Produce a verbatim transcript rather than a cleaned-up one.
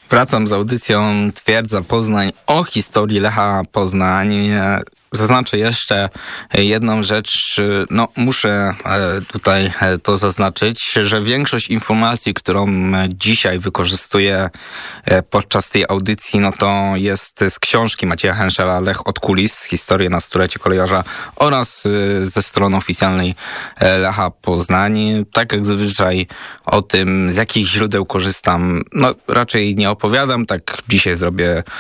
Wracam z audycją Twierdza Poznań o historii Lecha Poznań. Zaznaczę jeszcze jedną rzecz. No, muszę tutaj to zaznaczyć, że większość informacji, którą dzisiaj wykorzystuję podczas tej audycji, no to jest z książki Macieja Henschela Lech od kulis, historia na stulecie kolejarza oraz ze strony oficjalnej Lecha Poznań. Tak jak zazwyczaj o tym, z jakich źródeł korzystam, no raczej nie opowiadam, tak dzisiaj zrobię